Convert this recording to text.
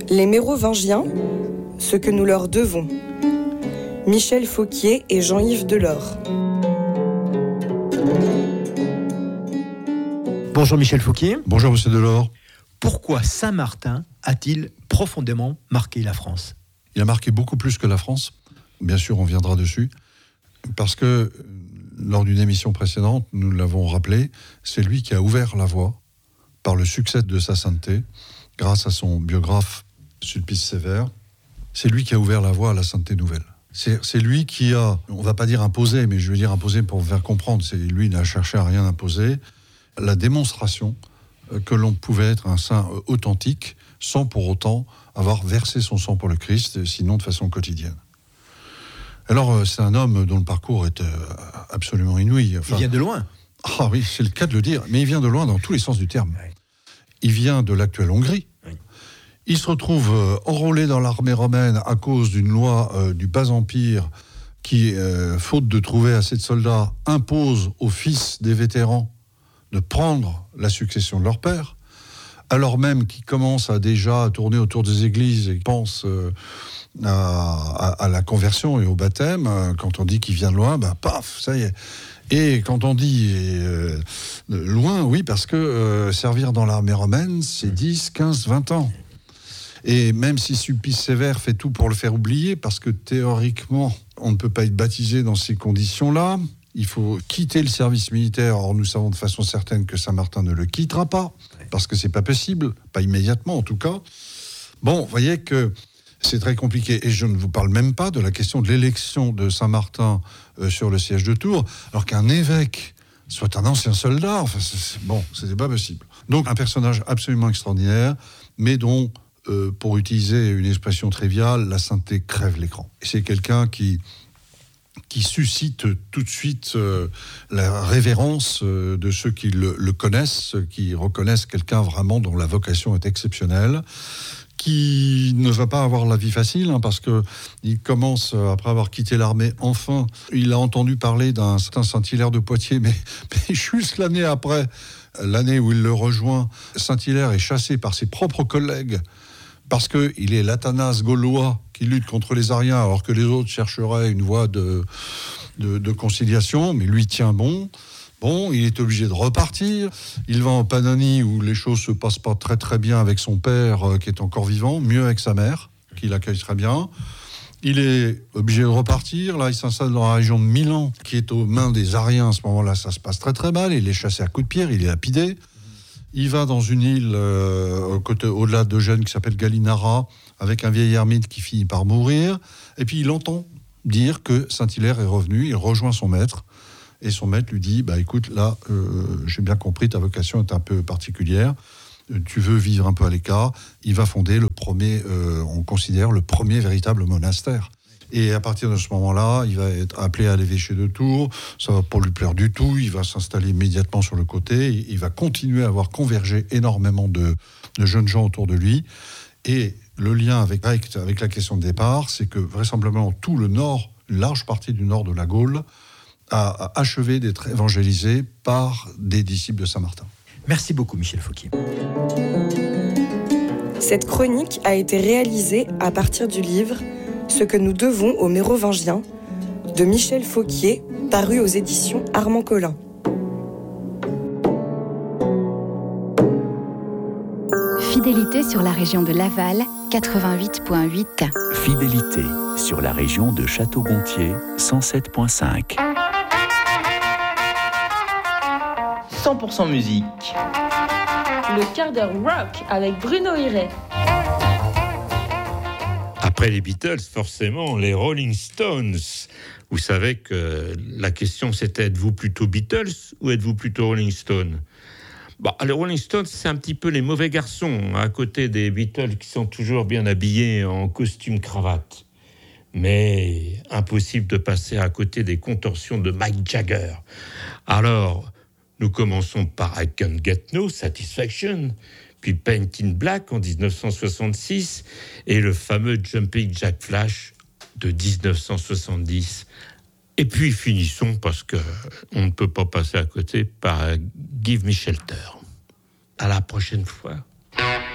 Les Mérovingiens, ce que nous leur devons. Michel Fauquier et Jean-Yves Delors. Bonjour Michel Fauquier. Bonjour Monsieur Delors. Pourquoi Saint-Martin a-t-il profondément marqué la France ? Il a marqué beaucoup plus que la France. Bien sûr, on viendra dessus. Parce que, lors d'une émission précédente, nous l'avons rappelé, c'est lui qui a ouvert la voie, par le succès de sa sainteté, grâce à son biographe Sulpice Sévère. C'est lui qui a ouvert la voie à la sainteté nouvelle. C'est lui qui a, on ne va pas dire imposé, mais je veux dire imposé pour faire comprendre, lui n'a cherché à rien imposer, la démonstration que l'on pouvait être un saint authentique sans pour autant avoir versé son sang pour le Christ, sinon de façon quotidienne. Alors, c'est un homme dont le parcours est absolument inouï. Enfin, il vient de loin. Ah oui, c'est le cas de le dire, mais il vient de loin dans tous les sens du terme. Oui. Il vient de l'actuelle Hongrie. Oui. Il se retrouve enrôlé dans l'armée romaine à cause d'une loi du Bas-Empire qui, faute de trouver assez de soldats, impose aux fils des vétérans de prendre la succession de leur père, alors même qu'ils commencent déjà à tourner autour des églises et pensent à la conversion et au baptême. Quand on dit qu'il vient de loin, paf, ça y est. Et quand on dit loin, oui, parce que servir dans l'armée romaine, c'est 10, 15, 20 ans. Et même si Sulpice Sévère fait tout pour le faire oublier, parce que théoriquement, on ne peut pas être baptisé dans ces conditions-là, il faut quitter le service militaire. Or, nous savons de façon certaine que Saint-Martin ne le quittera pas, parce que c'est pas possible, pas immédiatement en tout cas. Bon, vous voyez que c'est très compliqué. Et je ne vous parle même pas de la question de l'élection de Saint-Martin sur le siège de Tours, alors qu'un évêque soit un ancien soldat. Enfin, c'était pas possible. Donc, un personnage absolument extraordinaire, mais dont, pour utiliser une expression triviale, la sainteté crève l'écran. Et c'est quelqu'un qui suscite tout de suite la révérence de ceux qui le connaissent, qui reconnaissent quelqu'un vraiment dont la vocation est exceptionnelle, qui ne va pas avoir la vie facile, parce qu'il commence, après avoir quitté l'armée, enfin, il a entendu parler d'un certain Saint-Hilaire de Poitiers, mais juste l'année après, l'année où il le rejoint, Saint-Hilaire est chassé par ses propres collègues, parce qu'il est l'Athanase gaulois qui lutte contre les Ariens, alors que les autres chercheraient une voie de conciliation, mais lui tient bon. Bon, il est obligé de repartir. Il va en Pannonie, où les choses se passent pas très très bien avec son père, qui est encore vivant, mieux avec sa mère, qui l'accueille très bien. Il est obligé de repartir. Là, il s'installe dans la région de Milan, qui est aux mains des Ariens. À ce moment-là, ça se passe très très mal. Il est chassé à coups de pierre, il est lapidé. Il va dans une île au-delà d'Eugène qui s'appelle Gallinara, avec un vieil ermite qui finit par mourir. Et puis il entend dire que Saint-Hilaire est revenu, il rejoint son maître, et son maître lui dit, écoute, là, j'ai bien compris, ta vocation est un peu particulière, tu veux vivre un peu à l'écart. Il va fonder on considère le premier véritable monastère. Et à partir de ce moment-là, il va être appelé à l'évêché de Tours. Ça va pas lui plaire du tout. Il va s'installer immédiatement sur le côté. Il va continuer à avoir convergé énormément de jeunes gens autour de lui. Et le lien avec la question de départ, c'est que vraisemblablement tout le nord, une large partie du nord de la Gaule, a achevé d'être évangélisé par des disciples de Saint-Martin. Merci beaucoup, Michel Fauquier. Cette chronique a été réalisée à partir du livre « Ce que nous devons aux Mérovingiens » de Michel Fauquier, paru aux éditions Armand Collin. Fidélité sur la région de Laval, 88.8. Fidélité sur la région de Château-Gontier, 107.5. 100% musique. Le quart d'heure rock avec Bruno Hiret. Après les Beatles, forcément, les Rolling Stones. Vous savez que la question c'était, êtes-vous plutôt Beatles ou êtes-vous plutôt Rolling Stones ? Les Rolling Stones, c'est un petit peu les mauvais garçons, à côté des Beatles qui sont toujours bien habillés en costume cravate. Mais impossible de passer à côté des contorsions de Mick Jagger. Alors, nous commençons par I Can't Get No Satisfaction, puis Paint in Black en 1966, et le fameux Jumping Jack Flash de 1970. Et puis finissons, parce qu'on ne peut pas passer à côté, par Give Me Shelter. À la prochaine fois.